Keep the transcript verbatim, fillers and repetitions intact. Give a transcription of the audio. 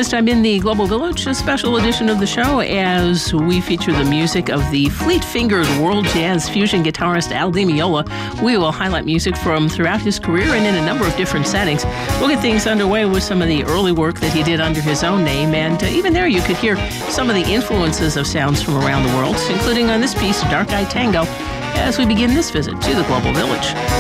This time in the Global Village, a special edition of the show as we feature the music of the fleet-fingered world jazz fusion guitarist Al Di Meola. We will highlight music from throughout his career and in a number of different settings. We'll get things underway with some of the early work that he did under his own name, and uh, even there you could hear some of the influences of sounds from around the world, including on this piece, Dark Eye Tango, as we begin this visit to the Global Village.